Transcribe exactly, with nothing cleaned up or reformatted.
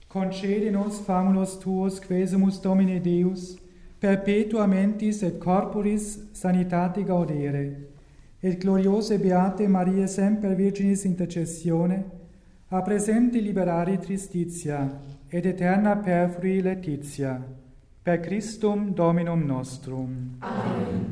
concede nos famulus tuos, quesumus Domine Deus, perpetua mentis et corporis sanitate gaudere, et gloriose beate Maria semper Virginis intercessione, a presente liberare tristitia, et eterna perfrui laetitia. Per Christum Dominum nostrum. Amen.